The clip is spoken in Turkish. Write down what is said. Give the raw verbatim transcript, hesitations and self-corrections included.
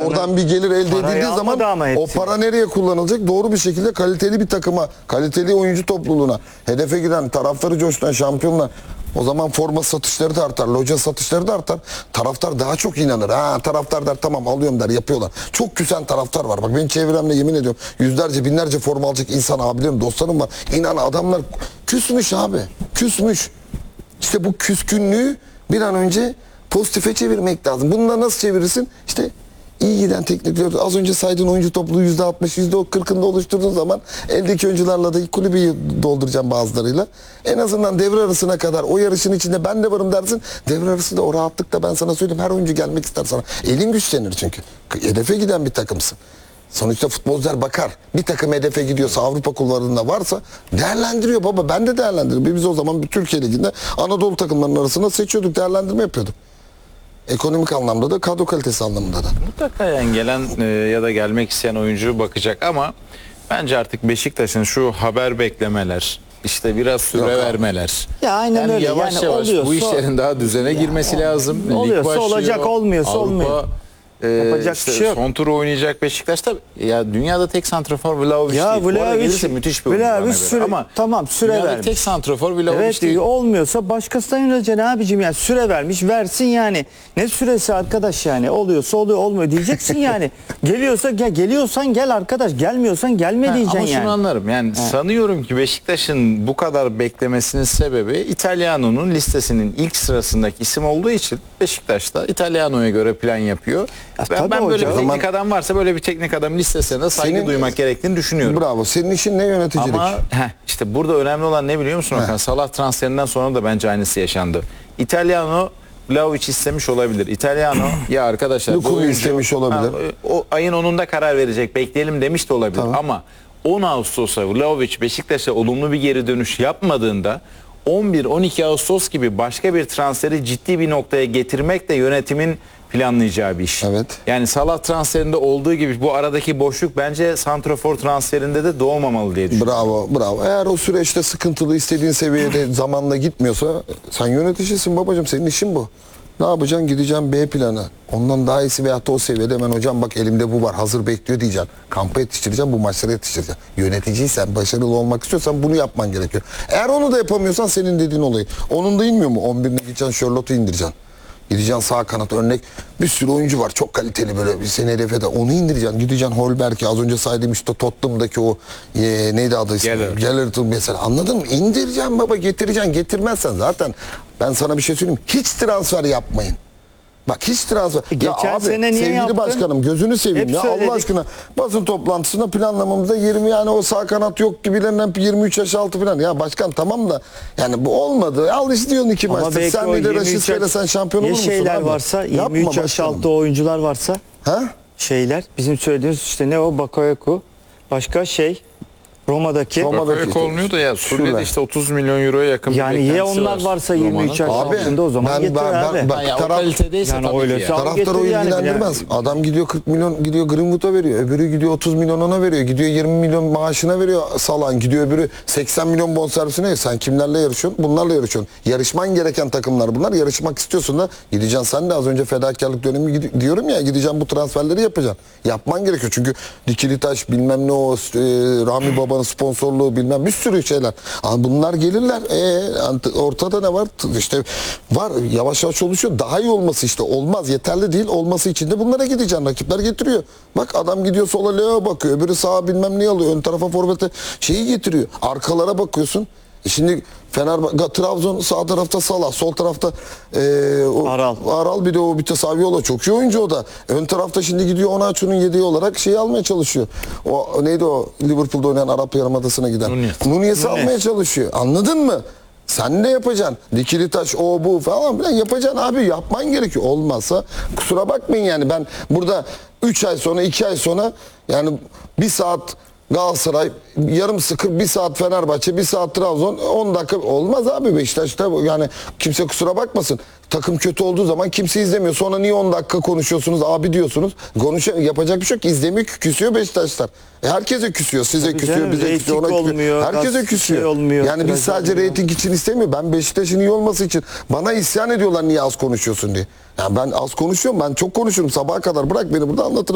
oradan bir gelir elde Parayı edildiği zaman almadı ama o hepsi. para nereye kullanılacak? Doğru bir şekilde kaliteli bir takıma, kaliteli oyuncu topluluğuna, hedefe giden, taraftarı coşturan şampiyonlar. O zaman forma satışları da artar, loca satışları da artar. Taraftar daha çok inanır. Ha, taraftar der tamam alıyorum der, yapıyorlar. Çok küsen taraftar var. Bak benim çevremde yemin ediyorum yüzlerce binlerce forma alacak insan, abilerim, dostlarım var. İnan adamlar küsmüş abi. Küsmüş. İşte bu küskünlüğü bir an önce pozitife çevirmek lazım. Bunu da nasıl çevirirsin? İşte iyi giden teknik direktör. Az önce saydığın oyuncu topluluğu yüzde altmış, yüzde kırkında oluşturduğun zaman eldeki oyuncularla da kulübü dolduracağım bazılarıyla. En azından devre arasına kadar o yarışın içinde ben de varım dersin. Devre arasında o rahatlıkta ben sana söyleyeyim her oyuncu gelmek ister sana. Elin güçlenir çünkü. Hedefe giden bir takımsın. Sonuçta futbolcular bakar. Bir takım hedefe gidiyorsa, Avrupa kulvarında varsa değerlendiriyor baba. Ben de değerlendiriyorum. Biz o zaman bir Türkiye Ligi'nde Anadolu takımlarının arasında seçiyorduk, değerlendirme yapıyorduk. Ekonomik anlamda da, kadro kalitesi anlamında da. Mutlaka yani gelen e, ya da gelmek isteyen oyuncu bakacak ama bence artık Beşiktaş'ın şu haber beklemeler, işte biraz süre Yok abi. vermeler. Ya aynen yani öyle. Yavaş Yani yavaş oluyorsa- bu işlerin daha düzene girmesi lazım. Lig oluyorsa başlıyor, olacak, olmuyorsa Avrupa, olmuyor. e, Yapacak işte bir şey yok. son turu oynayacak Beşiktaş tabii. Ya dünyada tek santrafor Vlahovic Ya değil. Bu arada Vlahovic- gelirse müthiş bir oyuncu bana Vlahovic göre. süre- Ama tamam, süre dünyada vermiş. tek santrafor Vlahovic Evet değil. olmuyorsa başkasından yöneteceksin abicim, yani süre vermiş versin yani. Ne süresi arkadaş yani, oluyorsa oluyor, olmuyor diyeceksin yani. Geliyorsa gel, geliyorsan gel arkadaş, gelmiyorsan gelme Ha, diyeceksin ama şunu yani. anlarım. Yani sanıyorum ki Beşiktaş'ın bu kadar beklemesinin sebebi İtalyano'nun listesinin ilk sırasındaki isim olduğu için Beşiktaş da İtalyano'ya göre plan yapıyor. Ya ben tabii ben böyle hocam. bir teknik adam varsa böyle bir teknik adam listesine saygı Senin- duymak gerektiğini düşünüyorum. Bravo. Senin işin ne, yöneticilik? Ama heh, işte burada önemli olan ne biliyor musun Okan? Salah transferinden sonra da bence aynısı yaşandı. İtalyano Vlahovic istemiş olabilir. İtalyano ya arkadaşlar bu Lukaku oyuncu- istemiş olabilir. Ha, o ayın onunda karar verecek. Bekleyelim demiş de olabilir. Tamam. Ama on Ağustos'a Vlahovic Beşiktaş'a olumlu bir geri dönüş yapmadığında on bir on iki Ağustos gibi başka bir transferi ciddi bir noktaya getirmek de yönetimin planlayacağı bir iş. Evet. Yani Salah transferinde olduğu gibi bu aradaki boşluk bence santrafor transferinde de doğmamalı diye düşünüyorum. Bravo, bravo. Eğer o süreçte sıkıntılı, istediğin seviyede zamanla gitmiyorsa sen yöneticisin babacığım, senin işin bu. Ne yapacaksın? Gideceksin B planı. Ondan daha iyisi veyahut da o seviyede hemen hocam bak elimde bu var, hazır bekliyor diyeceksin. Kampa yetiştireceksin, bu maçlara yetiştireceksin. Yöneticiysen, başarılı olmak istiyorsan bunu yapman gerekiyor. Eğer onu da yapamıyorsan senin dediğin olayı. Onun da inmiyor mu? on birine gideceksin, Charlotte'u indireceksin. Gideceksin sağ kanat, örnek bir sürü oyuncu var çok kaliteli, böyle bir sene hedefe de onu indireceksin. Gideceksin Holberg'i, az önce saydığım işte Tottenham'daki o e, neydi adı ismi? Gellert. Gellert'ı mesela, anladın mı? İndireceksin baba, getireceksin. Getirmezsen zaten ben sana bir şey söyleyeyim, hiç transfer yapmayın. Bak hiç transfer. Geçen ya abi, sene niye sevgili yaptın? başkanım gözünü seveyim Hep ya söyledik. Allah aşkına, basın toplantısında planlamamızda yirmi, yani o sağ kanat yok gibilerinden yirmi üç yaş altı falan. Ya başkan tamam da yani bu olmadı. Al istiyorsun iki Ama maçta. belki Sen o bir de yirmi üç Raşit yaş- sen şampiyon olur ya musun şeyler abi? varsa, Yapma yirmi üç yaş başkanım. altı oyuncular varsa Ha? şeyler, bizim söylediğimiz işte ne o, Bakayoko, başka şey Roma'daki. Roma- Bakayoko olmuyor da ya Suriye'de Şurada. işte otuz milyon euroya yakın bir Yani ya beklentisi onlar var varsa yirmi üç yaş Roma'nın. Abi, altında o zaman ben- getir ben- abi. ben- Ha, ya o taraf- kalitedeyse Yani tabii öyleyse ki ya. al. Taraftar o getir yani, ilgilendirmez. yani. Adam gidiyor kırk milyon gidiyor Greenwood'a veriyor. Öbürü gidiyor otuz milyon ona veriyor. Gidiyor yirmi milyon maaşına veriyor Salah. Gidiyor öbürü seksen milyon bonservisine veriyor. Sen kimlerle yarışıyorsun? Bunlarla yarışıyorsun. Yarışman gereken takımlar bunlar. Yarışmak istiyorsun da gideceksin sen de, az önce fedakarlık dönemi gidi- diyorum ya, gideceksin bu transferleri yapacaksın. Yapman gerekiyor. Çünkü Dikili Taş bilmem ne o e, Rami Baba'nın sponsorluğu bilmem bir sürü şeyler. Ama bunlar gelirler. E, ortada ne var? T- İşte var. Yavaş yavaş oluşuyor. Daha iyi olması işte. Olmaz. Yeterli değil. Olması için de bunlara gideceksin. Rakipler getiriyor. Bak adam gidiyor sola Leo bakıyor. Öbürü sağa bilmem ne alıyor. Ön tarafa forvete şeyi getiriyor. Arkalara bakıyorsun. E şimdi Fenerbahçe, Trabzon sağ tarafta Salah, sol tarafta e, o, Aral. Aral bir de o bir de Saviola, çok iyi oyuncu o da. Ön tarafta şimdi gidiyor Onaçu'nun yediği olarak şeyi almaya çalışıyor. O neydi o Liverpool'da oynayan Arap Yarımadası'na giden. Nunez. Nunez'i Nunez. almaya çalışıyor. Anladın mı? Sen ne yapacaksın? Dikili taş o bu falan filan yapacaksın abi, yapman gerekiyor. Olmazsa kusura bakmayın yani, ben burada üç ay sonra iki ay sonra yani bir saat Galatasaray, yarım sıkır bir saat Fenerbahçe, bir saat Trabzon, on dakika olmaz abi Beşiktaş'ta, yani kimse kusura bakmasın. Takım kötü olduğu zaman kimse izlemiyor. Sonra niye on dakika konuşuyorsunuz abi diyorsunuz. Konuş, yapacak bir şey yok. İzlemiyor, küsüyor Beşiktaşlar. E herkese küsüyor. Size Tabii küsüyor, canım, bize reyting küsüyor, ona küsüyor. olmuyor, Herkese gaz- küsüyor. şey olmuyor, Yani biz tiraj sadece olmuyor. reyting için istemiyor. Ben Beşiktaş'ın iyi olması için, bana isyan ediyorlar niye az konuşuyorsun diye. Yani ben az konuşuyorum. Ben çok konuşurum sabaha kadar. Bırak beni burada anlatırım.